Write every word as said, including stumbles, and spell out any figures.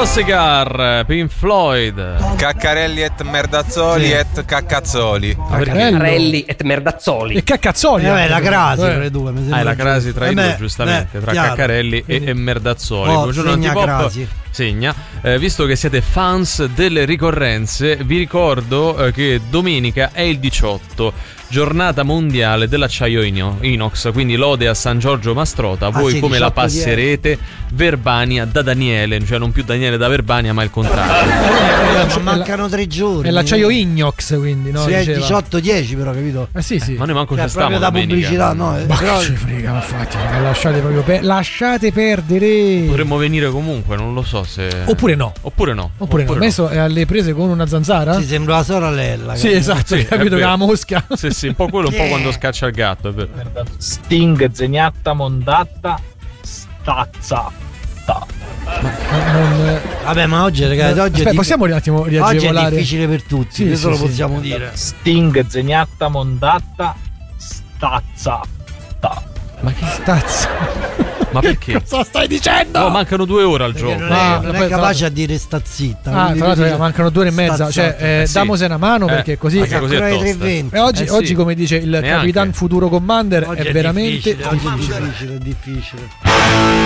Oscar, Pink Floyd. Caccarelli et merdazzoli sì. et caccazzoli. Caccarelli et merdazzoli. E caccazzoli. Eh, la crasi tra i due. Ah, è la crasi tra i due, giustamente. Tra chiaro. Caccarelli e, e merdazzoli. Oh, segna crasi. Segna, eh, visto che siete fans delle ricorrenze, vi ricordo eh, che domenica è il diciotto, giornata mondiale dell'acciaio inox, quindi lode a San Giorgio Mastrota. Voi ah, sì, come la passerete? Verbania da Daniele, cioè non più Daniele da Verbania, ma il contrario. Eh, ma mancano tre giorni. È l'acciaio ignox, quindi no? Sì, è il diciotto dieci però, capito? Eh sì, sì. Ma noi manco cioè, ci stiamo da pubblicità, no? Ma però... che ci frega, infatti, lasciate proprio per... lasciate perdere. Potremmo venire comunque, non lo so se... Oppure no. Oppure no. Oppure, Oppure no. Messo è alle prese con una zanzara? Sì, sembra la sorella. Sì, esatto, sì, capito che la mosca. Sì, sì, un po' quello, un po' quando scaccia il gatto, è vero. Sting, zegnatta, mondatta, stazza. Ma non... Vabbè, ma oggi ragazzi, oggi Aspetta, possiamo un attimo riagevolare? Oggi è difficile per tutti, sì, questo sì, lo sì. possiamo dire. Sting, zegnatta, mondatta, stazza. Ma che stazza? Ma perché? Cosa stai dicendo? No, mancano due ore al perché gioco. Non è, ah, non è capace a dire sta zitta. Ah, tra l'altro mancano due ore e mezza. Cioè, eh, eh, sì. damose una mano eh, perché così. Perché così è tre venti. E oggi, eh, sì. oggi, come dice il Neanche. Capitan Futuro Commander, oggi è, è veramente difficile, oggi è difficile, è difficile.